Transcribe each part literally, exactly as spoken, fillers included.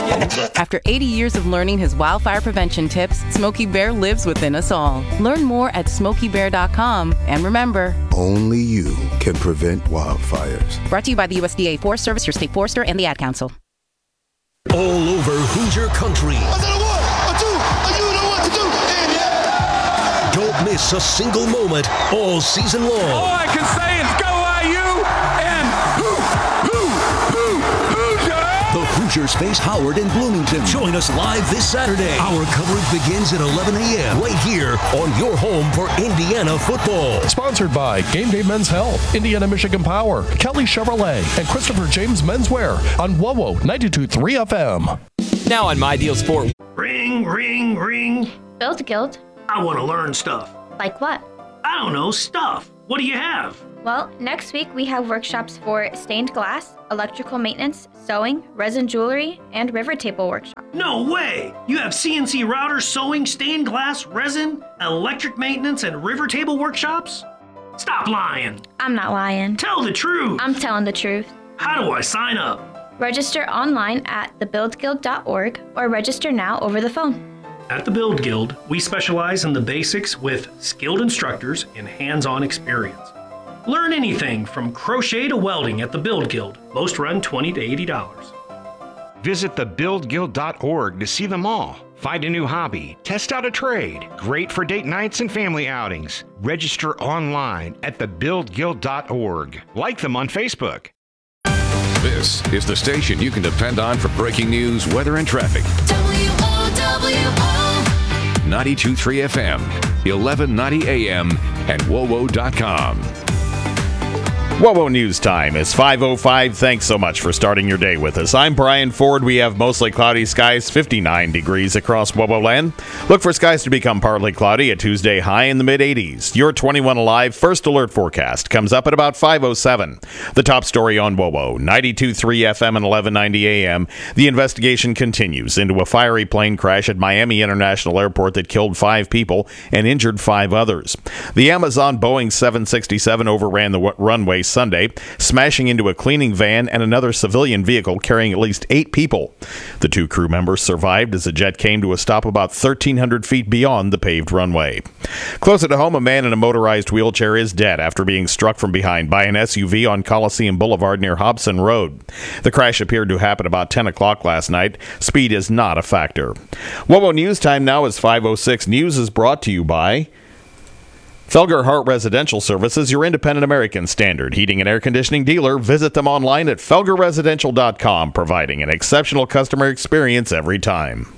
After eighty years of learning his wildfire prevention tips, Smokey Bear lives within us all. Learn more at smokey bear dot com. And remember, only you can prevent wildfires. Brought to you by the U S D A Forest Service, your state forester, and the Ad Council. All over Hoosier Country. I said a one, a two, a you know what to do. And yeah. Don't miss a single moment all season long. All I can say is go I U and hoo, hoo, hoo, Hoosier! The Hoosiers face Howard in Bloomington. Join us live this Saturday. Our coverage begins at eleven a.m. right here on your home for Indiana football. Sponsored by Game Day Men's Health, Indiana Michigan Power, Kelly Chevrolet, and Christopher James Menswear on W O W ninety-two point three F M. Now on My Deal Sport. Ring, ring, ring. Build Guild. I want to learn stuff. Like what? I don't know, stuff. What do you have? Well, next week we have workshops for stained glass, electrical maintenance, sewing, resin jewelry, and river table workshop. No way! You have C N C routers, sewing, stained glass, resin, electric maintenance, and river table workshops? Stop lying. I'm not lying. Tell the truth. I'm telling the truth. How do I sign up? Register online at the build guild dot org or register now over the phone. At the Build Guild, we specialize in the basics with skilled instructors and hands-on experience. Learn anything from crochet to welding at the Build Guild. Most run twenty to eighty dollars. Visit the build guild dot org to see them all. Find a new hobby, test out a trade. Great for date nights and family outings. Register online at the build guild dot org. Like them on Facebook. This is the station you can depend on for breaking news, weather, and traffic. W O W O ninety-two point three F M, eleven ninety A M, and W O W O dot com. W O W O News Time is five oh five. Thanks so much for starting your day with us. I'm Brian Ford. We have mostly cloudy skies, fifty-nine degrees across W O W O land. Look for skies to become partly cloudy, a Tuesday high in the mid-eighties. Your twenty-one Alive First Alert forecast comes up at about five oh seven. The top story on W O W O, ninety-two point three F M and eleven ninety A M. The investigation continues into a fiery plane crash at Miami International Airport that killed five people and injured five others. The Amazon Boeing seven sixty-seven overran the w- runway Sunday, smashing into a cleaning van and another civilian vehicle carrying at least eight people. The two crew members survived as the jet came to a stop about thirteen hundred feet beyond the paved runway. Closer to home, a man in a motorized wheelchair is dead after being struck from behind by an S U V on Coliseum Boulevard near Hobson Road. The crash appeared to happen about ten o'clock last night. Speed is not a factor. W O W O News Time now is five oh six. News is brought to you by Felger Hart Residential Services, your independent American standard heating and air conditioning dealer. Visit them online at felger residential dot com, providing an exceptional customer experience every time.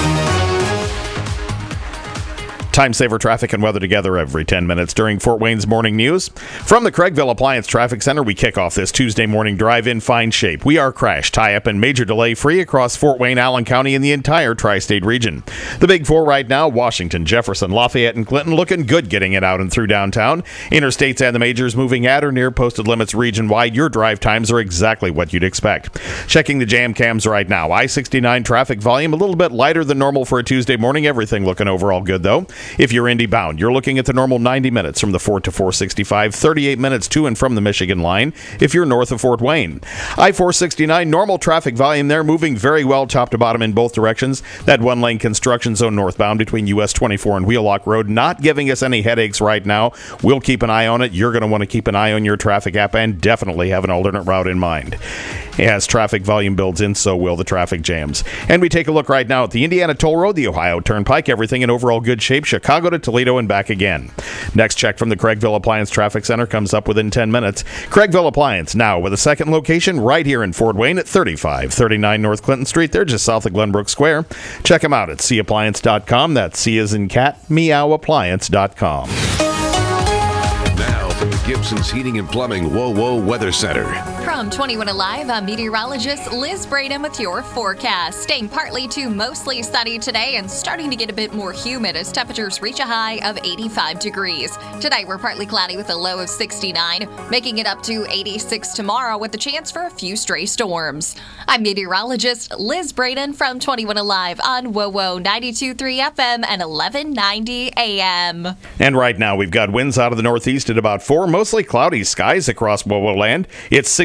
Time saver traffic and weather together every ten minutes during Fort Wayne's Morning News. From the Craigville Appliance Traffic Center, we kick off this Tuesday morning drive in fine shape. We are crash, tie-up, and major delay free across Fort Wayne, Allen County, and the entire tri-state region. The big four right now, Washington, Jefferson, Lafayette, and Clinton, looking good getting it out and through downtown. Interstates and the majors moving at or near posted limits region-wide. Your drive times are exactly what you'd expect. Checking the jam cams right now. I sixty-nine traffic volume a little bit lighter than normal for a Tuesday morning. Everything looking overall good, though. If you're Indy bound, you're looking at the normal ninety minutes from the Fort to four sixty-five, thirty-eight minutes to and from the Michigan line if you're north of Fort Wayne. I four sixty-nine, normal traffic volume there, moving very well top to bottom in both directions. That one-lane construction zone northbound between U S twenty-four and Wheelock Road, not giving us any headaches right now. We'll keep an eye on it. You're going to want to keep an eye on your traffic app and definitely have an alternate route in mind. As traffic volume builds in, so will the traffic jams. And we take a look right now at the Indiana Toll Road, the Ohio Turnpike, everything in overall good shape. Chicago to Toledo and back again. Next check from the Craigville Appliance Traffic Center comes up within ten minutes. Craigville Appliance now with a second location right here in Fort Wayne at thirty-five thirty-nine North Clinton Street. They're just south of Glenbrook Square. Check them out at c appliance dot com. That's C as in cat, meow appliance dot com. Now from the Gibson's Heating and Plumbing W O W O Weather Center. From twenty-one Alive, I'm meteorologist Liz Braden with your forecast. Staying partly to mostly sunny today and starting to get a bit more humid as temperatures reach a high of eighty-five degrees. Tonight we're partly cloudy with a low of sixty-nine, making it up to eighty-six tomorrow with a chance for a few stray storms. I'm meteorologist Liz Braden from twenty-one Alive on W O W O ninety-two point three F M and eleven ninety A M. And right now we've got winds out of the northeast at about four, mostly cloudy skies across W O W O land. It's sixty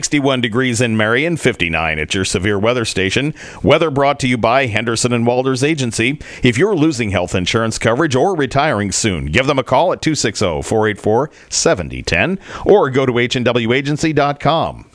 sixty-one degrees in Marion, fifty-nine at your severe weather station. Weather brought to you by Henderson and Walters Agency. If you're losing health insurance coverage or retiring soon, give them a call at two six zero, four eight four, seven zero one zero or go to H N W agency dot com.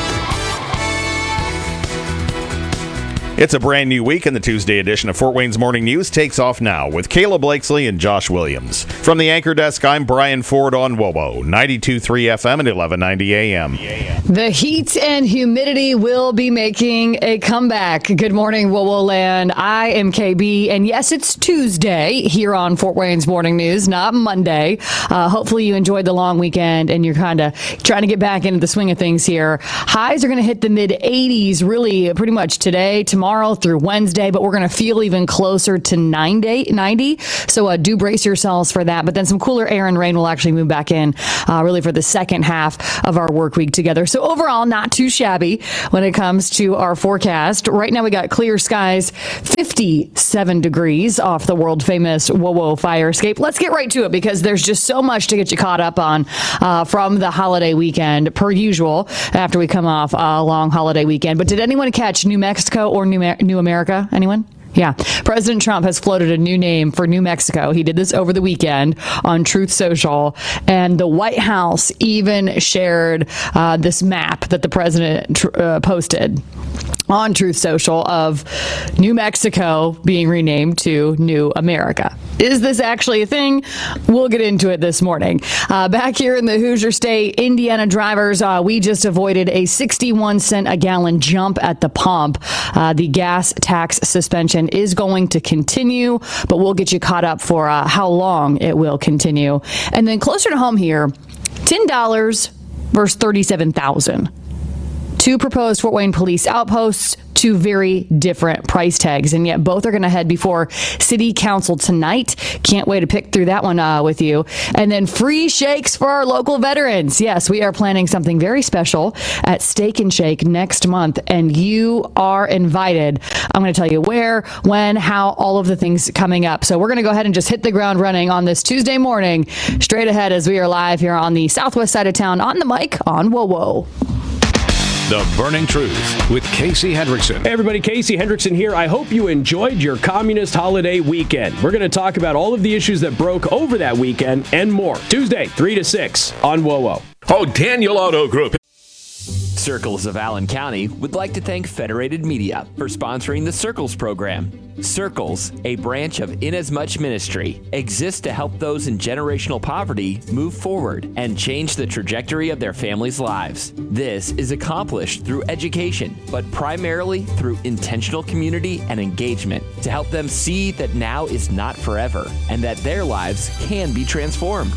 It's a brand new week, and the Tuesday edition of Fort Wayne's Morning News takes off now with Kayla Blakesley and Josh Williams. From the anchor desk, I'm Brian Ford on WOWO, ninety-two point three F M and eleven ninety A M. The heat and humidity will be making a comeback. Good morning, WOWO land. I am K B, and yes, it's Tuesday here on Fort Wayne's Morning News, not Monday. Uh, hopefully you enjoyed the long weekend, and you're kind of trying to get back into the swing of things here. Highs are going to hit the mid eighties really pretty much today, tomorrow, through Wednesday, but we're going to feel even closer to ninety. So uh, do brace yourselves for that. But then some cooler air and rain will actually move back in uh, really for the second half of our work week together. So overall, not too shabby when it comes to our forecast. Right now, we got clear skies, fifty-seven degrees off the world famous WOWO fire escape. Let's get right to it because there's just so much to get you caught up on uh, from the holiday weekend, per usual, after we come off a long holiday weekend. But did anyone catch New Mexico or New New America? Anyone? Yeah. President Trump has floated a new name for New Mexico. He did this over the weekend on Truth Social, and the White House even shared uh, this map that the president tr- uh, posted on Truth Social of New Mexico being renamed to New America. Is this actually a thing? We'll get into it this morning. Uh, back here in the Hoosier State, Indiana drivers, uh, we just avoided a sixty-one cent a gallon jump at the pump. Uh, the gas tax suspension is going to continue, but we'll get you caught up for uh, how long it will continue. And then closer to home here, ten dollars versus thirty-seven thousand dollars. Two proposed Fort Wayne police outposts, two very different price tags, and yet both are going to head before City Council tonight. Can't wait to pick through that one uh, with you. And then free shakes for our local veterans. Yes, we are planning something very special at Steak and Shake next month, and you are invited. I'm going to tell you where, when, how, all of the things coming up. So we're going to go ahead and just hit the ground running on this Tuesday morning, straight ahead as we are live here on the southwest side of town on the mic on WOWO. The Burning Truth with Casey Hendrickson. Hey everybody, Casey Hendrickson here. I hope you enjoyed your communist holiday weekend. We're going to talk about all of the issues that broke over that weekend and more. Tuesday, three to six on WOWO. Oh, Daniel Auto Group. Circles of Allen County would like to thank Federated Media for sponsoring the Circles program. Circles, a branch of Inasmuch Ministry, exists to help those in generational poverty move forward and change the trajectory of their families' lives. This is accomplished through education, but primarily through intentional community and engagement to help them see that now is not forever and that their lives can be transformed.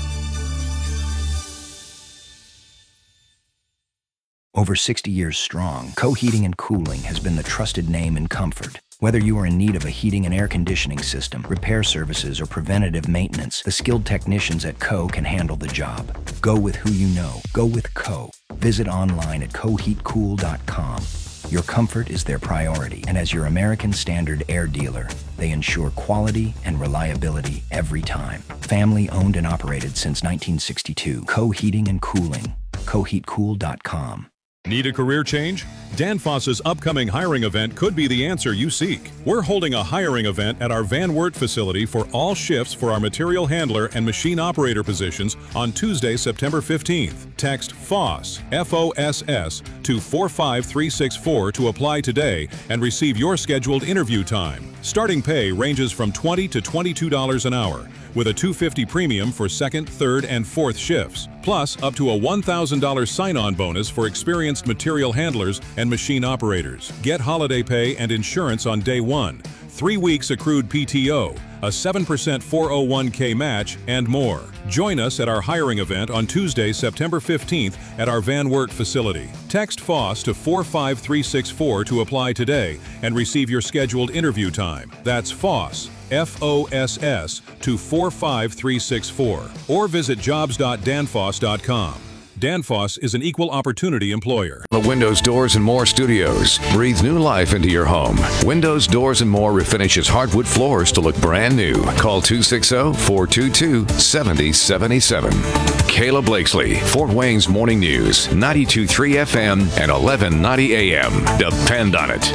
Over sixty years strong, Co Heating and Cooling has been the trusted name in comfort. Whether you are in need of a heating and air conditioning system, repair services, or preventative maintenance, the skilled technicians at Co can handle the job. Go with who you know. Go with Co. Visit online at co heat cool dot com. Your comfort is their priority, and as your American Standard air dealer, they ensure quality and reliability every time. Family owned and operated since nineteen sixty-two. Co Heating and Cooling. co heat cool dot com. Need a career change? Danfoss's upcoming hiring event could be the answer you seek. We're holding a hiring event at our Van Wert facility for all shifts for our material handler and machine operator positions on Tuesday, September fifteenth. Text FOSS, F O S S, to four five three six four to apply today and receive your scheduled interview time. Starting pay ranges from twenty dollars to twenty-two dollars an hour, with a two hundred fifty dollars premium for second, third, and fourth shifts, plus up to a one thousand dollars sign-on bonus for experienced material handlers and machine operators. Get holiday pay and insurance on day one, three weeks accrued P T O, a seven percent four oh one k match, and more. Join us at our hiring event on Tuesday, September fifteenth at our Van Wert facility. Text FOSS to four five three six four to apply today and receive your scheduled interview time. That's FOSS, F O S S, to four five three six four, or visit jobs dot danfoss dot com. Danfoss is an equal opportunity employer. The Windows Doors and More Studios. Breathe new life into your home. Windows Doors and More refinishes hardwood floors to look brand new. Call two six zero, four two two, seven zero seven seven. Kayla Blakesley, Fort Wayne's Morning News, ninety-two point three F M and eleven ninety A M. Depend on it.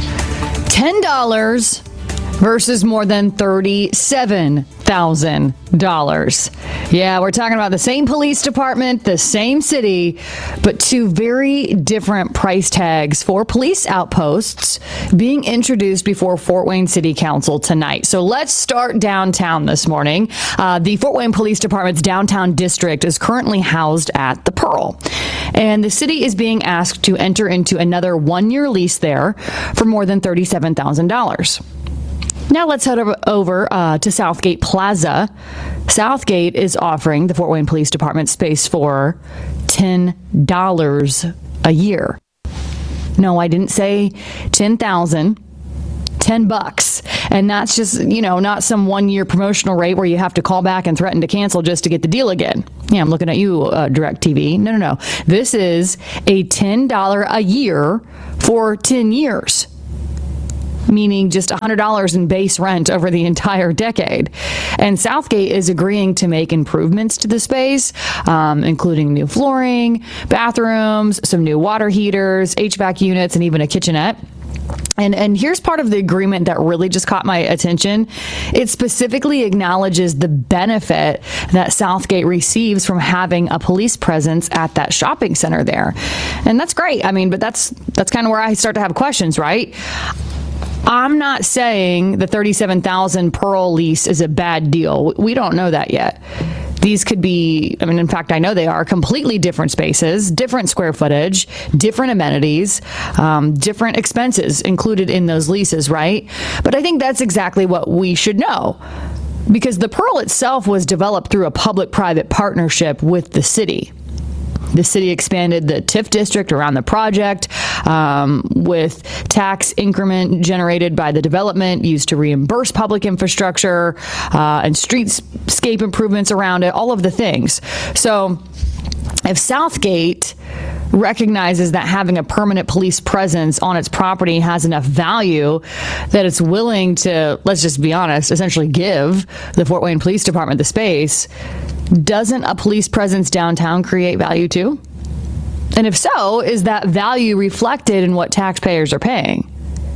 ten dollars versus more than thirty-seven thousand dollars. Yeah, we're talking about the same police department, the same city, but two very different price tags for police outposts being introduced before Fort Wayne City Council tonight. So let's start downtown this morning. Uh, the Fort Wayne Police Department's downtown district is currently housed at the Pearl. And the city is being asked to enter into another one-year lease there for more than thirty-seven thousand dollars. Now let's head over, over uh, to Southgate Plaza. Southgate is offering the Fort Wayne Police Department space for ten dollars a year. No, I didn't say ten thousand dollars. ten bucks. And that's just, you know, not some one-year promotional rate where you have to call back and threaten to cancel just to get the deal again. Yeah, I'm looking at you, uh, DirecTV. No, no, no. This is a ten dollars a year for ten years. Meaning just one hundred dollars in base rent over the entire decade. And Southgate is agreeing to make improvements to the space, um, including new flooring, bathrooms, some new water heaters, H V A C units, and even a kitchenette. And and here's part of the agreement that really just caught my attention. It specifically acknowledges the benefit that Southgate receives from having a police presence at that shopping center there. And that's great. I mean, but that's that's kind of where I start to have questions, right? I'm not saying the thirty-seven thousand Pearl lease is a bad deal. We don't know that yet. These could be, I mean, in fact, I know they are completely different spaces, different square footage, different amenities, um, different expenses included in those leases, right? But I think that's exactly what we should know. Because the Pearl itself was developed through a public-private partnership with the city. The city expanded the T I F district around the project um, with tax increment generated by the development used to reimburse public infrastructure uh, and streetscape improvements around it, all of the things. So if Southgate recognizes that having a permanent police presence on its property has enough value that it's willing to, let's just be honest, essentially give the Fort Wayne Police Department the space, doesn't a police presence downtown create value too? And if so, is that value reflected in what taxpayers are paying?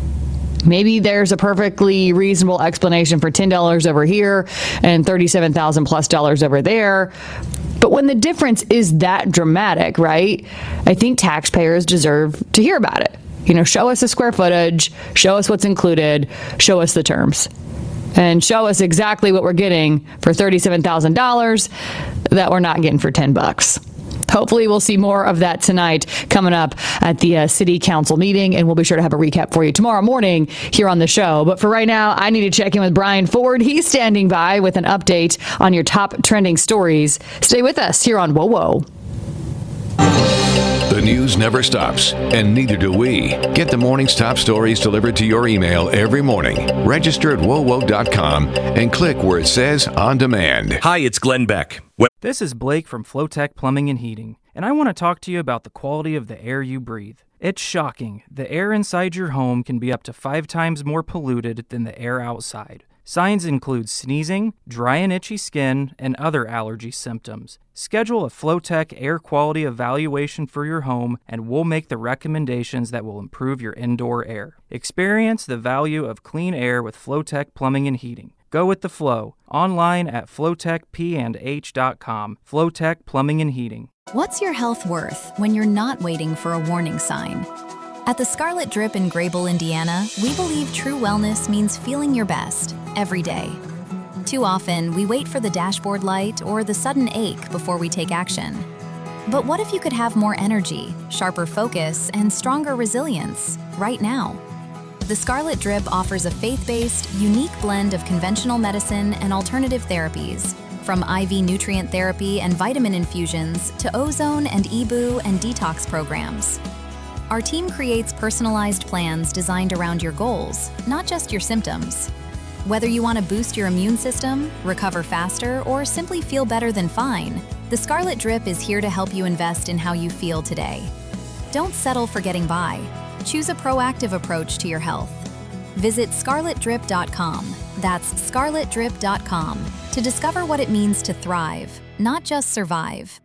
Maybe there's a perfectly reasonable explanation for ten dollars over here and thirty-seven thousand dollars plus dollars over there. But when the difference is that dramatic, right, I think taxpayers deserve to hear about it. You know, show us the square footage, show us what's included, show us the terms, and show us exactly what we're getting for thirty-seven thousand dollars that we're not getting for ten bucks. Hopefully we'll see more of that tonight coming up at the uh, city council meeting, and we'll be sure to have a recap for you tomorrow morning here on the show. But for right now, I need to check in with Brian Ford. He's standing by with an update on your top trending stories. Stay with us here on Whoa Whoa. The news never stops, and neither do we. Get the morning's top stories delivered to your email every morning. Register at whoa whoa dot com and click where it says On Demand. Hi, it's Glenn Beck. This is Blake from Flowtech Plumbing and Heating, and I want to talk to you about the quality of the air you breathe. It's shocking. The air inside your home can be up to five times more polluted than the air outside. Signs include sneezing, dry and itchy skin, and other allergy symptoms. Schedule a Flowtech air quality evaluation for your home, and we'll make the recommendations that will improve your indoor air. Experience the value of clean air with Flowtech Plumbing and Heating. Go with the flow. Online at flowtech p and h dot com. Flowtech Plumbing and Heating. What's your health worth when you're not waiting for a warning sign? At the Scarlet Drip in Grable, Indiana, we believe true wellness means feeling your best every day. Too often, we wait for the dashboard light or the sudden ache before we take action. But what if you could have more energy, sharper focus, and stronger resilience right now? The Scarlet Drip offers a faith-based, unique blend of conventional medicine and alternative therapies, from I V nutrient therapy and vitamin infusions to ozone and E B U and detox programs. Our team creates personalized plans designed around your goals, not just your symptoms. Whether you want to boost your immune system, recover faster, or simply feel better than fine, the Scarlet Drip is here to help you invest in how you feel today. Don't settle for getting by. Choose a proactive approach to your health. Visit scarlet drip dot com. That's scarlet drip dot com to discover what it means to thrive, not just survive.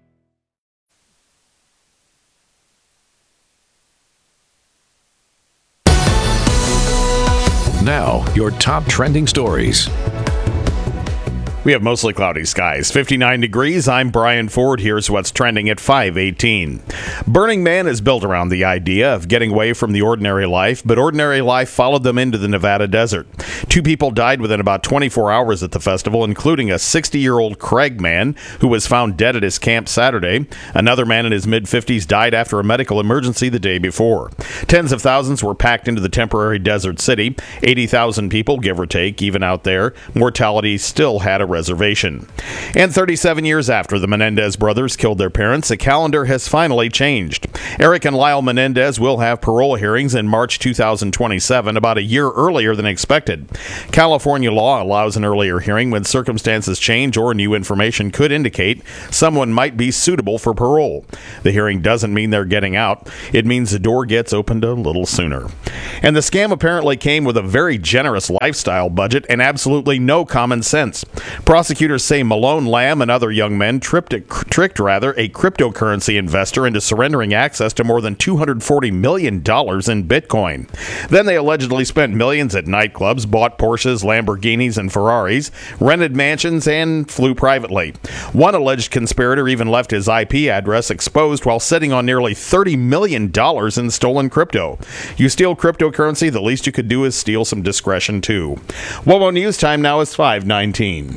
Now, your top trending stories. We have mostly cloudy skies, fifty-nine degrees. I'm Brian Ford. Here's what's trending at five eighteen. Burning Man is built around the idea of getting away from the ordinary life, but ordinary life followed them into the Nevada desert. Two people died within about twenty-four hours at the festival, including a sixty-year-old Craig man who was found dead at his camp Saturday. Another man in his mid-fifties died after a medical emergency the day before. Tens of thousands were packed into the temporary desert city. eighty thousand people, give or take, even out there. Mortality still had a reservation. And thirty-seven years after the Menendez brothers killed their parents, the calendar has finally changed. Eric and Lyle Menendez will have parole hearings in March two thousand twenty-seven, about a year earlier than expected. California law allows an earlier hearing when circumstances change or new information could indicate someone might be suitable for parole. The hearing doesn't mean they're getting out. It means the door gets opened a little sooner. And the scam apparently came with a very generous lifestyle budget and absolutely no common sense. Prosecutors say Malone Lamb and other young men tripped, tricked rather a cryptocurrency investor into surrendering access to more than two hundred forty million dollars in Bitcoin. Then they allegedly spent millions at nightclubs, bought Porsches, Lamborghinis, and Ferraris, rented mansions, and flew privately. One alleged conspirator even left his I P address exposed while sitting on nearly thirty million dollars in stolen crypto. You steal cryptocurrency, the least you could do is steal some discretion too. WOWO News time now is five nineteen.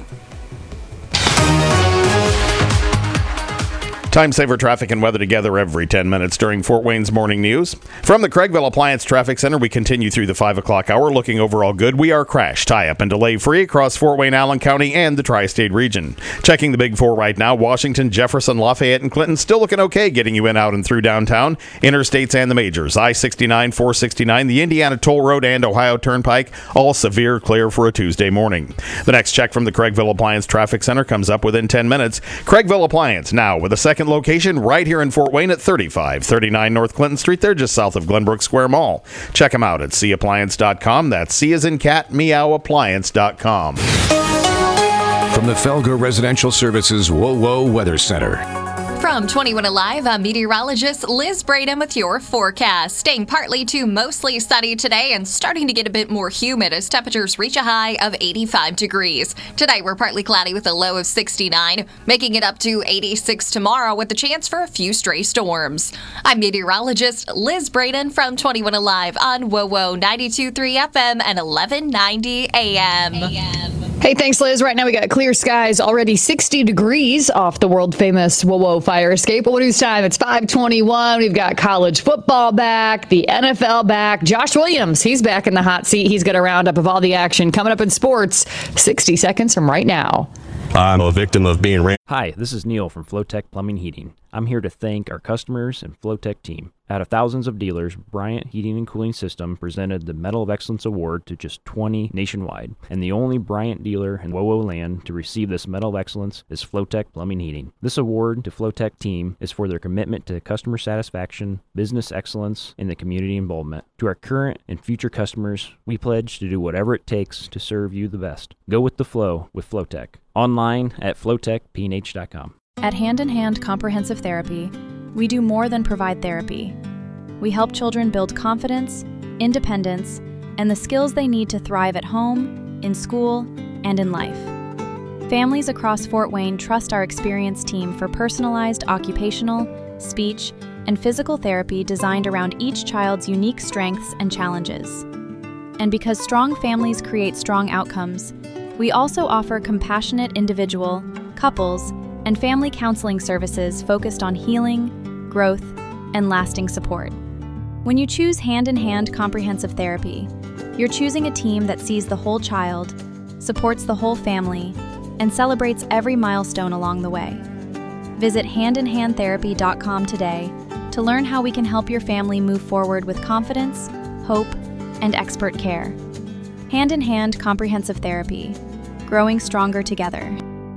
Time saver traffic and weather together every ten minutes during Fort Wayne's Morning News. From the Craigville Appliance Traffic Center, we continue through the five o'clock hour looking overall good. We are crash, tie-up, and delay-free across Fort Wayne, Allen County, and the tri-state region. Checking the Big Four right now, Washington, Jefferson, Lafayette, and Clinton still looking okay getting you in, out, and through downtown. Interstates and the majors, I sixty-nine, four sixty-nine, the Indiana Toll Road, and Ohio Turnpike, all severe clear for a Tuesday morning. The next check from the Craigville Appliance Traffic Center comes up within ten minutes. Craigville Appliance, now with a second location right here in Fort Wayne at thirty-five thirty-nine North Clinton Street. They're just south of Glenbrook Square Mall. Check them out at c appliance dot com. That's C as in cat, meow appliance dot com. From the Felger Residential Services WOWO Weather Center. From twenty-one Alive, I'm meteorologist Liz Braden with your forecast. Staying partly to mostly sunny today and starting to get a bit more humid as temperatures reach a high of eighty-five degrees. Today we're partly cloudy with a low of sixty-nine, making it up to eighty-six tomorrow with the chance for a few stray storms. I'm meteorologist Liz Braden from twenty-one Alive on WOWO ninety-two point three F M and eleven ninety A M. Hey, thanks, Liz. Right now we got clear skies, already sixty degrees off the world-famous WOWO fire escape. What news time? It's five twenty-one. We've got college football back, the N F L back. Josh Williams, he's back in the hot seat. He's got a roundup of all the action coming up in sports sixty seconds from right now. I'm a victim of being ran. Hi, this is Neil from Flowtech Plumbing Heating. I'm here to thank our customers and Flowtech team. Out of thousands of dealers, Bryant Heating and Cooling System presented the Medal of Excellence Award to just twenty nationwide. And the only Bryant dealer in WOWO land to receive this Medal of Excellence is Flowtech Plumbing Heating. This award to Flowtech team is for their commitment to customer satisfaction, business excellence, and the community involvement. To our current and future customers, we pledge to do whatever it takes to serve you the best. Go with the flow with Flowtech. Online at flowtech p n h dot com. At Hand in Hand Comprehensive Therapy, we do more than provide therapy. We help children build confidence, independence, and the skills they need to thrive at home, in school, and in life. Families across Fort Wayne trust our experienced team for personalized occupational, speech, and physical therapy designed around each child's unique strengths and challenges. And because strong families create strong outcomes, we also offer compassionate individual, couples, and family counseling services focused on healing, growth, and lasting support. When you choose Hand in Hand Comprehensive Therapy, you're choosing a team that sees the whole child, supports the whole family, and celebrates every milestone along the way. Visit hand in hand therapy dot com today to learn how we can help your family move forward with confidence, hope, and expert care. Hand in Hand Comprehensive Therapy. Growing stronger together.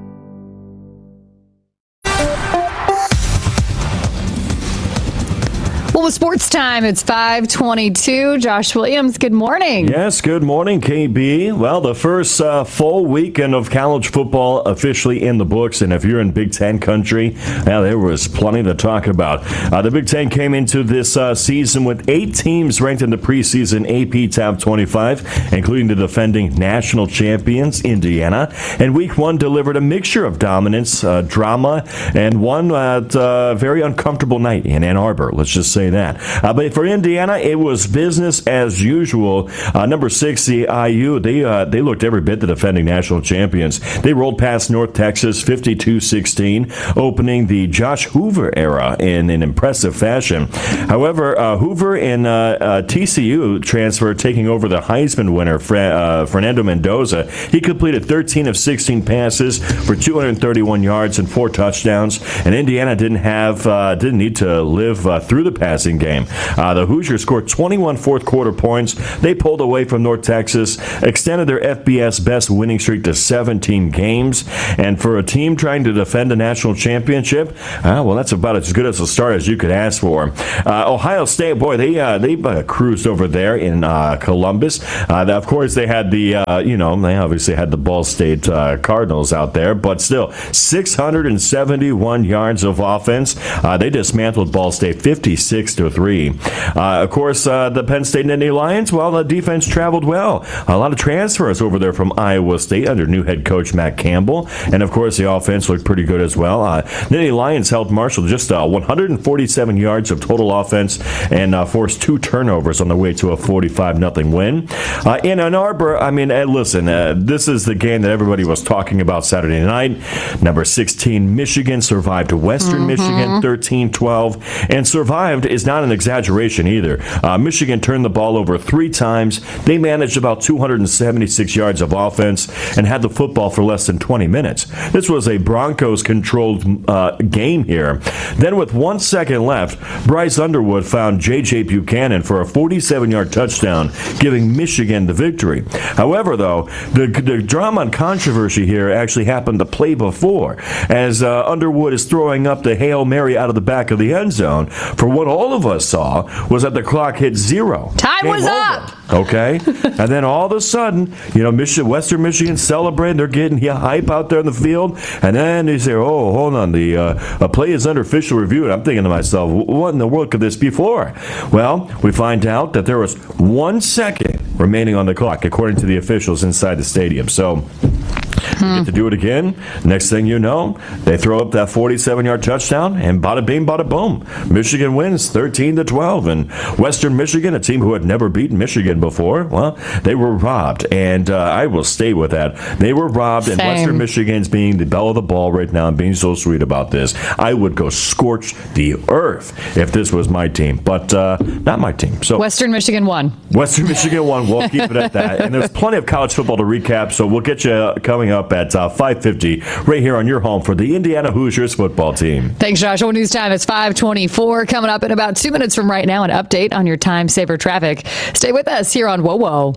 Well, with sports time, it's five twenty-two. Josh Williams, good morning. Yes, good morning, K B. Well, the first uh, full weekend of college football officially in the books, and if you're in Big Ten country, well, there was plenty to talk about. Uh, the Big Ten came into this uh, season with eight teams ranked in the preseason A P Top twenty-five, including the defending national champions, Indiana. And week one delivered a mixture of dominance, uh, drama, and one uh, uh, very uncomfortable night in Ann Arbor. Let's just say that. Uh, but for Indiana, it was business as usual. Uh, number six, the I U, they uh, they looked every bit the defending national champions. They rolled past North Texas fifty-two sixteen, opening the Josh Hoover era in an impressive fashion. However, uh, Hoover and uh, uh, T C U transfer taking over the Heisman winner, Fra- uh, Fernando Mendoza. He completed thirteen of sixteen passes for two hundred thirty-one yards and four touchdowns, and Indiana didn't have uh, didn't need to live uh, through the passing game. Uh, the Hoosiers scored twenty-one fourth quarter points. They pulled away from North Texas, extended their F B S best winning streak to seventeen games. And for a team trying to defend a national championship, uh, well, that's about as good as a start as you could ask for. Uh, Ohio State, boy, they uh, they uh, cruised over there in uh, Columbus. Uh, of course, they had the uh, you know they obviously had the Ball State uh, Cardinals out there, but still six hundred seventy-one yards of offense. Uh, they dismantled Ball State fifty-six to three. Uh, of course, uh, the Penn State Nittany Lions, well, the defense traveled well. A lot of transfers over there from Iowa State under new head coach Matt Campbell. And, of course, the offense looked pretty good as well. Uh, Nittany Lions held Marshall just uh, one hundred forty-seven yards of total offense and uh, forced two turnovers on the way to a forty-five nothing win. Uh, in Ann Arbor, I mean, uh, listen, uh, this is the game that everybody was talking about Saturday night. Number sixteen, Michigan survived Western mm-hmm. Michigan thirteen twelve, and survived is not an exaggeration either. Uh, Michigan turned the ball over three times. They managed about two hundred seventy-six yards of offense and had the football for less than twenty minutes. This was a Broncos-controlled uh, game here. Then with one second left, Bryce Underwood found J J. Buchanan for a forty-seven yard touchdown, giving Michigan the victory. However, though, the, the drama and controversy here actually happened the play before, as uh, Underwood is throwing up the Hail Mary out of the back of the end zone for what all of us saw was that the clock hit zero. Time Game was over. up. Okay, and then all of a sudden, you know, Michigan, Western Michigan celebrating. They're getting yeah, hype out there in the field, and then they say, "Oh, hold on, the uh, a play is under official review." And I'm thinking to myself, "What in the world could this be for?" Well, we find out that there was one second remaining on the clock, according to the officials inside the stadium. So. Hmm. Get to do it again. Next thing you know, they throw up that forty-seven yard touchdown, and bada bing, bada boom. Michigan wins thirteen to twelve. And Western Michigan, a team who had never beaten Michigan before, well, they were robbed. And uh, I will stay with that. They were robbed, Same. And Western Michigan's being the belle of the ball right now and being so sweet about this. I would go scorch the earth if this was my team, but uh, not my team. So Western Michigan won. Western Michigan won. We'll keep it at that. And there's plenty of college football to recap, so we'll get you coming up at uh, five fifty right here on your home for the Indiana Hoosiers football team. Thanks, Josh. Well, news time is five twenty-four. Coming up in about two minutes from right now, an update on your time saver traffic. Stay with us here on Whoa Whoa.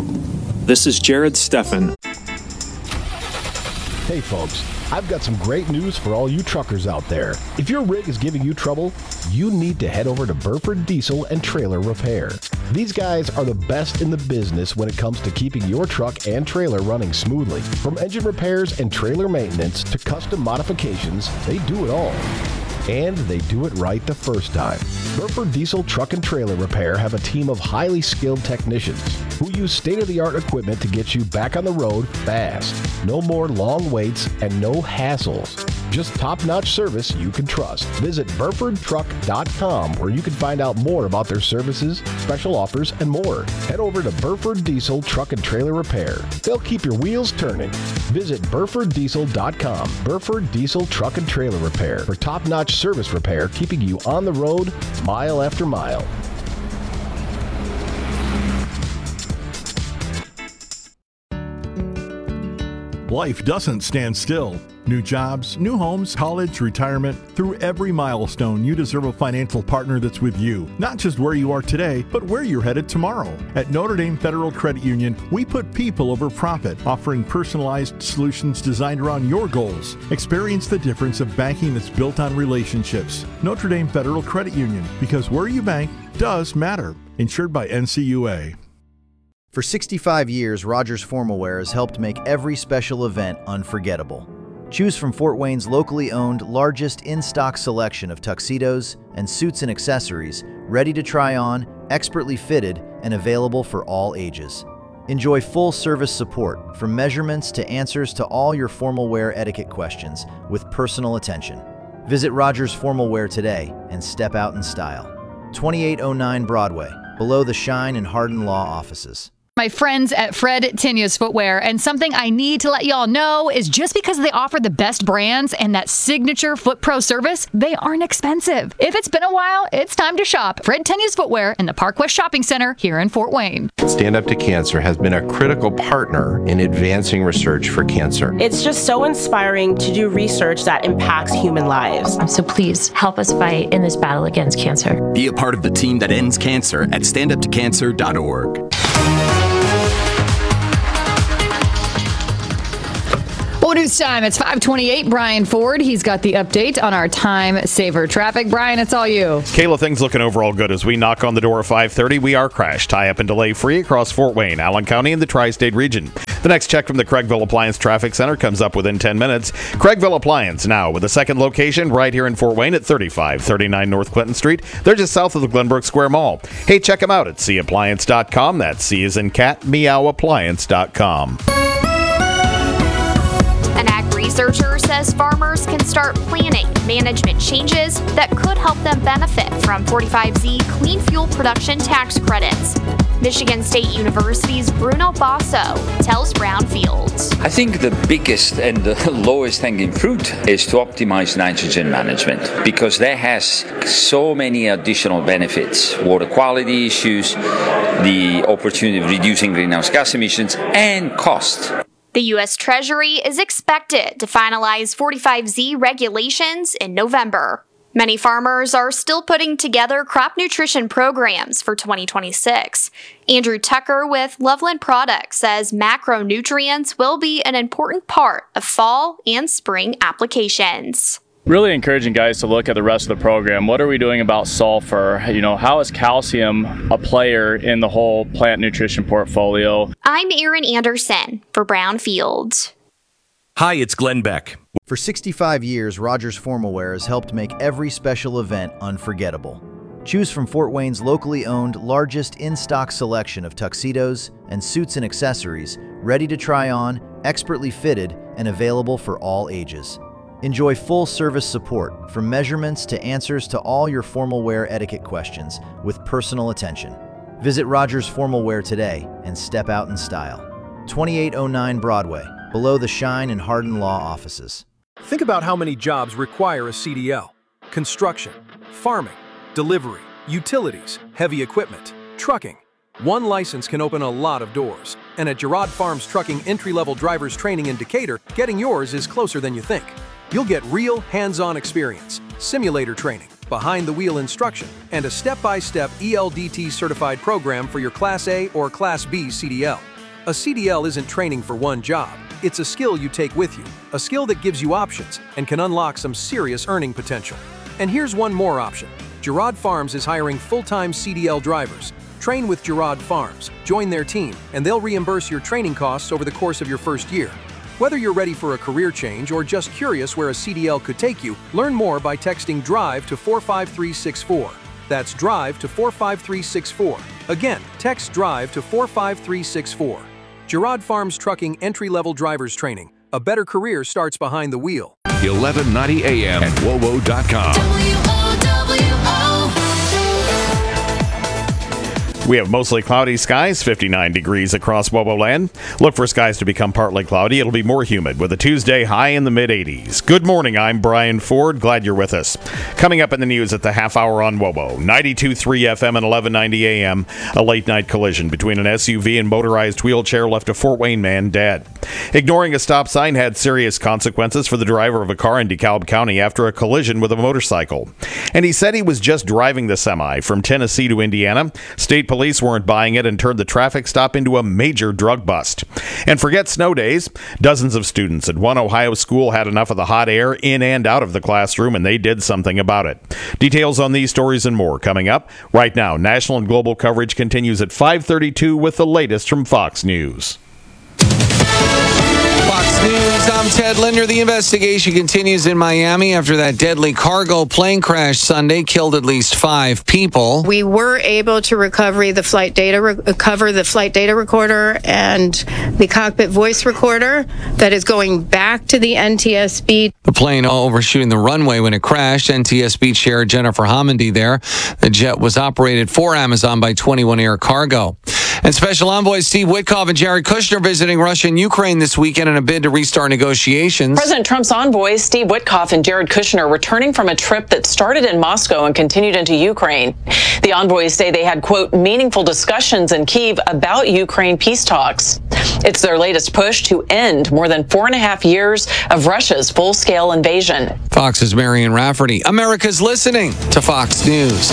This is Jared Steffen. Hey, folks. I've got some great news for all you truckers out there. If your rig is giving you trouble, you need to head over to Burford Diesel and Trailer Repair. These guys are the best in the business when it comes to keeping your truck and trailer running smoothly. From engine repairs and trailer maintenance to custom modifications, they do it all. And they do it right the first time. Burford Diesel Truck and Trailer Repair have a team of highly skilled technicians who use state-of-the-art equipment to get you back on the road fast. No more long waits and no hassles. Just top-notch service you can trust. Visit Burford Truck dot com where you can find out more about their services, special offers, and more. Head over to Burford Diesel Truck and Trailer Repair. They'll keep your wheels turning. Visit Burford Diesel dot com. Burford Diesel Truck and Trailer Repair for top-notch service repair, keeping you on the road mile after mile. Life doesn't stand still. New jobs, new homes, college, retirement. Through every milestone, you deserve a financial partner that's with you. Not just where you are today, but where you're headed tomorrow. At Notre Dame Federal Credit Union, we put people over profit, offering personalized solutions designed around your goals. Experience the difference of banking that's built on relationships. Notre Dame Federal Credit Union, because where you bank does matter. Insured by N C U A. For sixty-five years, Rogers Formal Wear has helped make every special event unforgettable. Choose from Fort Wayne's locally owned, largest in-stock selection of tuxedos and suits and accessories, ready to try on, expertly fitted, and available for all ages. Enjoy full service support, from measurements to answers to all your formal wear etiquette questions, with personal attention. Visit Rogers Formal Wear today and step out in style. twenty-eight oh nine Broadway, below the Shine and Hardin Law offices. My friends at Fred Tenia's Footwear, and something I need to let y'all know is just because they offer the best brands and that signature Foot Pro service, they aren't expensive. If it's been a while, it's time to shop Fred Tenia's Footwear in the Park West Shopping Center here in Fort Wayne. Stand Up to Cancer has been a critical partner in advancing research for cancer. It's just so inspiring to do research that impacts human lives. So please help us fight in this battle against cancer. Be a part of the team that ends cancer at stand up to cancer dot org. Well, news time. It's five twenty-eight. Brian Ford. He's got the update on our time saver traffic. Brian, it's all you. Kayla, things looking overall good as we knock on the door of five thirty. We are crash, tie up, and delay free across Fort Wayne, Allen County, and the tri-state region. The next check from the Craigville Appliance Traffic Center comes up within ten minutes. Craigville Appliance now with a second location right here in Fort Wayne at thirty-five thirty-nine North Clinton Street. They're just south of the Glenbrook Square Mall. Hey, check them out at c appliance dot com. That's C as in cat, meow appliance dot com. An ag researcher says farmers can start planning management changes that could help them benefit from forty-five Z clean fuel production tax credits. Michigan State University's Bruno Basso tells Brownfield. I think the biggest and the lowest hanging fruit is to optimize nitrogen management because that has so many additional benefits. Water quality issues, the opportunity of reducing greenhouse gas emissions, and cost. The U S Treasury is expected to finalize forty-five Z regulations in November. Many farmers are still putting together crop nutrition programs for twenty twenty-six. Andrew Tucker with Loveland Products says macronutrients will be an important part of fall and spring applications. Really encouraging guys to look at the rest of the program. What are we doing about sulfur? You know, how is calcium a player in the whole plant nutrition portfolio? I'm Erin Anderson for Brownfield. Hi, it's Glenn Beck. For sixty-five years, Rogers Formal Wear has helped make every special event unforgettable. Choose from Fort Wayne's locally owned, largest in-stock selection of tuxedos and suits and accessories, ready to try on, expertly fitted, and available for all ages. Enjoy full service support, from measurements to answers to all your formal wear etiquette questions, with personal attention. Visit Rogers Formal Wear today and step out in style. twenty-eight oh nine Broadway, below the Shine and Hardin Law offices. Think about how many jobs require a C D L. Construction, farming, delivery, utilities, heavy equipment, trucking. One license can open a lot of doors. And at Girard Farms Trucking Entry-Level Drivers Training in Decatur, getting yours is closer than you think. You'll get real hands-on experience, simulator training, behind-the-wheel instruction, and a step-by-step E L D T certified program for your Class A or Class B C D L. A C D L isn't training for one job. It's a skill you take with you, a skill that gives you options and can unlock some serious earning potential. And here's one more option. Girard Farms is hiring full-time C D L drivers. Train with Girard Farms, join their team, and they'll reimburse your training costs over the course of your first year. Whether you're ready for a career change or just curious where a C D L could take you, learn more by texting DRIVE to four five three six four. That's DRIVE to four five three six four. Again, text DRIVE to four five three six four. Girard Farms Trucking Entry-Level Drivers Training. A better career starts behind the wheel. eleven ninety A M and W O W O dot com. We have mostly cloudy skies, fifty-nine degrees across Woboland. Look for skies to become partly cloudy. It'll be more humid with a Tuesday high in the mid-eighties. Good morning. I'm Brian Ford. Glad you're with us. Coming up in the news at the half hour on Wobo, ninety-two point three F M and eleven ninety A M. A late-night collision between an S U V and motorized wheelchair left a Fort Wayne man dead. Ignoring a stop sign had serious consequences for the driver of a car in DeKalb County after a collision with a motorcycle. And he said he was just driving the semi from Tennessee to Indiana. State police weren't buying it and turned the traffic stop into a major drug bust. And forget snow days. Dozens of students at one Ohio school had enough of the hot air in and out of the classroom, and they did something about it. Details on these stories and more coming up. Right now, national and global coverage continues at five thirty-two with the latest from Fox News. Fox News, I'm Ted Linder. The investigation continues in Miami after that deadly cargo plane crash Sunday killed at least five people. We were able to recover the flight data, recover the flight data recorder and the cockpit voice recorder that is going back to the N T S B. The plane overshooting the runway when it crashed. N T S B Chair Jennifer Homendy there. The jet was operated for Amazon by twenty-one Air Cargo. And Special Envoy Steve Witkoff and Jared Kushner visiting Russia and Ukraine this weekend in a bid to restart negotiations. President Trump's envoys, Steve Witkoff and Jared Kushner, returning from a trip that started in Moscow and continued into Ukraine. The envoys say they had, quote, meaningful discussions in Kyiv about Ukraine peace talks. It's their latest push to end more than four and a half years of Russia's full-scale invasion. Fox's Marion Rafferty. America's listening to Fox News.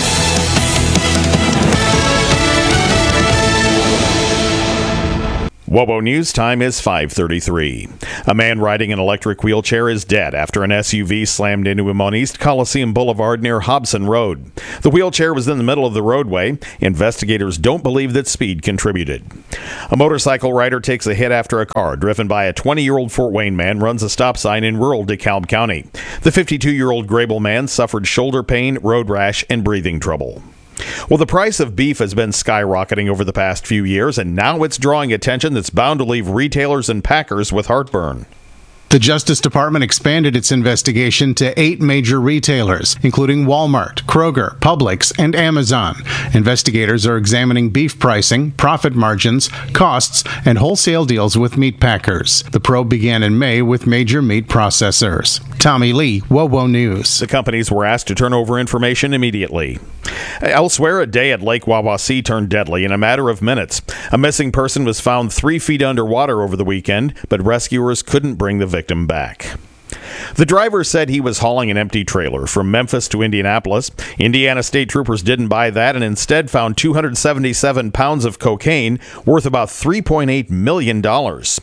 Wobo News time is five thirty-three. A man riding an electric wheelchair is dead after an S U V slammed into him on East Coliseum Boulevard near Hobson Road. The wheelchair was in the middle of the roadway. Investigators don't believe that speed contributed. A motorcycle rider takes a hit after a car driven by a twenty-year-old Fort Wayne man runs a stop sign in rural DeKalb County. The fifty-two-year-old Grable man suffered shoulder pain, road rash, and breathing trouble. Well, the price of beef has been skyrocketing over the past few years, and now it's drawing attention that's bound to leave retailers and packers with heartburn. The Justice Department expanded its investigation to eight major retailers, including Walmart, Kroger, Publix, and Amazon. Investigators are examining beef pricing, profit margins, costs, and wholesale deals with meat packers. The probe began in May with major meat processors. Tommy Lee, Wobo News. The companies were asked to turn over information immediately. Elsewhere, a day at Lake Wawasee turned deadly in a matter of minutes. A missing person was found three feet underwater over the weekend, but rescuers couldn't bring the victim back. The driver said he was hauling an empty trailer from Memphis to Indianapolis. Indiana state troopers didn't buy that and instead found two hundred seventy-seven pounds of cocaine worth about three point eight million dollars.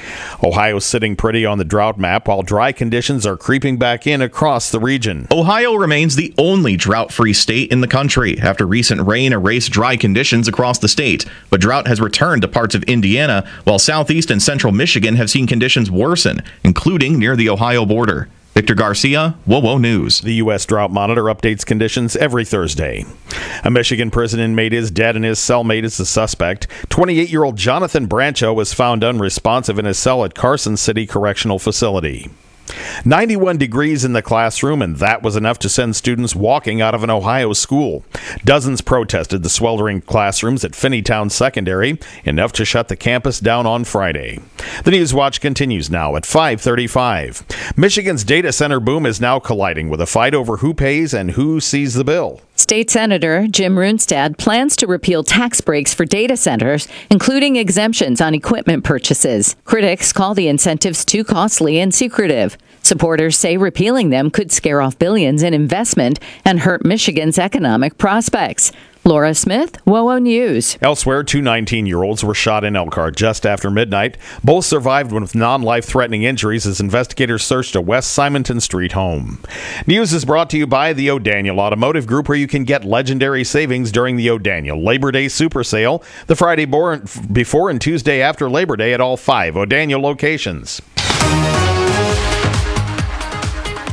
Ohio's sitting pretty on the drought map while dry conditions are creeping back in across the region. Ohio remains the only drought-free state in the country after recent rain erased dry conditions across the state. But drought has returned to parts of Indiana, while southeast and central Michigan have seen conditions worsen, including near the Ohio border. Victor Garcia, Wobo News. The U S Drought Monitor updates conditions every Thursday. A Michigan prison inmate is dead and his cellmate is the suspect. twenty-eight-year-old Jonathan Brancho was found unresponsive in his cell at Carson City Correctional Facility. ninety-one degrees in the classroom, and that was enough to send students walking out of an Ohio school. Dozens protested the sweltering classrooms at Finneytown Secondary, enough to shut the campus down on Friday. The News Watch continues now at five thirty-five. Michigan's data center boom is now colliding with a fight over who pays and who sees the bill. State Senator Jim Runestad plans to repeal tax breaks for data centers, including exemptions on equipment purchases. Critics call the incentives too costly and secretive. Supporters say repealing them could scare off billions in investment and hurt Michigan's economic prospects. Laura Smith, Wobo News. Elsewhere, two nineteen-year-olds were shot in Elkhart just after midnight. Both survived with non-life-threatening injuries as investigators searched a West Simonton Street home. News is brought to you by the O'Daniel Automotive Group, where you can get legendary savings during the O'Daniel Labor Day Super Sale, the Friday before and Tuesday after Labor Day at all five O'Daniel locations.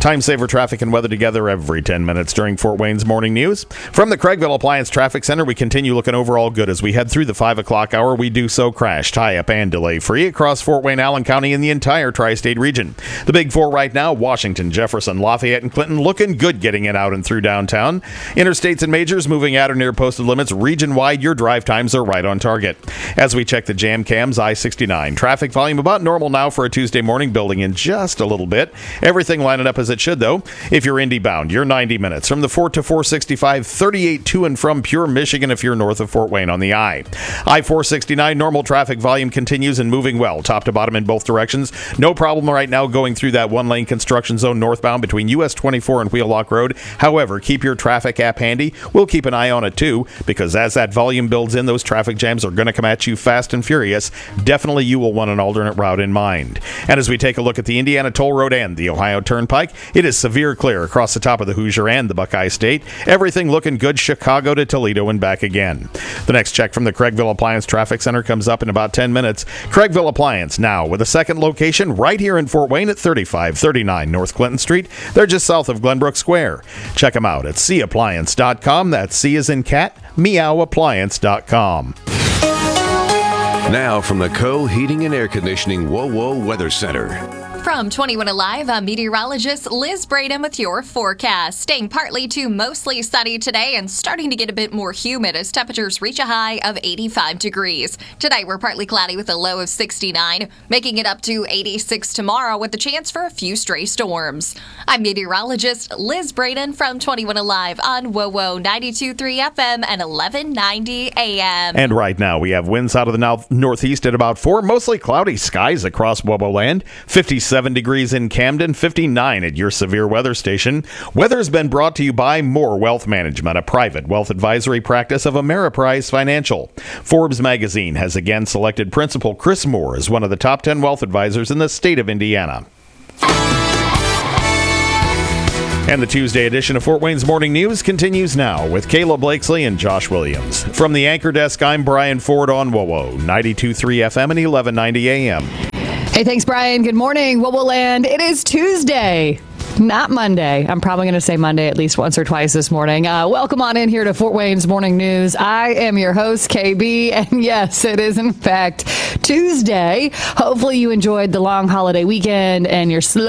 Time saver traffic and weather together every ten minutes during Fort Wayne's morning news. From the Craigville Appliance Traffic Center, we continue looking overall good as we head through the five o'clock hour. We do so crash, tie up, and delay free across Fort Wayne, Allen County, and the entire tri-state region. The big four right now, Washington, Jefferson, Lafayette, and Clinton, looking good getting it out and through downtown. Interstates and majors moving at or near posted limits. Region-wide, your drive times are right on target. As we check the jam cams, I sixty-nine. Traffic volume about normal now for a Tuesday morning, building in just a little bit. Everything lining up as it should, though. If you're Indy bound, you're ninety minutes. From the Fort to four sixty-five, thirty-eight to and from Pure, Michigan if you're north of Fort Wayne on the I. I four sixty-nine, normal traffic volume continues and moving well, top to bottom in both directions. No problem right now going through that one-lane construction zone northbound between U S twenty-four and Wheelock Road. However, keep your traffic app handy. We'll keep an eye on it too, because as that volume builds in, those traffic jams are going to come at you fast and furious. Definitely you will want an alternate route in mind. And as we take a look at the Indiana Toll Road and the Ohio Turnpike, it is severe clear across the top of the Hoosier and the Buckeye State. Everything looking good Chicago to Toledo and back again. The next check from the Craigville Appliance Traffic Center comes up in about ten minutes. Craigville Appliance now with a second location right here in Fort Wayne at thirty-five thirty-nine North Clinton Street. They're just south of Glenbrook Square. Check them out at c appliance dot com. That's C as in cat, meow appliance dot com. Now from the Co Heating and Air Conditioning Whoa Whoa Weather Center. From twenty-one Alive, I'm meteorologist Liz Braden with your forecast. Staying partly to mostly sunny today and starting to get a bit more humid as temperatures reach a high of eighty-five degrees. Tonight, we're partly cloudy with a low of sixty-nine, making it up to eighty-six tomorrow with the chance for a few stray storms. I'm meteorologist Liz Braden from twenty-one Alive on W O W O ninety-two point three F M and eleven ninety A M. And right now, we have winds out of the north- northeast at about four, mostly cloudy skies across W O W O land, fifty-seven degrees in Camden, fifty-nine at your severe weather station. Weather's been brought to you by More Wealth Management, a private wealth advisory practice of Ameriprise Financial. Forbes magazine has again selected Principal Chris Moore as one of the top ten wealth advisors in the state of Indiana. And the Tuesday edition of Fort Wayne's Morning News continues now with Kayla Blakesley and Josh Williams. From the anchor desk, I'm Brian Ford on W O W O ninety-two point three F M and eleven ninety A M. Hey, thanks, Brian. Good morning, W O W O Land. It is Tuesday, not Monday. I'm probably going to say Monday at least once or twice this morning. Uh, welcome on in here to Fort Wayne's Morning News. I am your host, K B, and yes, it is in fact Tuesday. Hopefully you enjoyed the long holiday weekend and your slow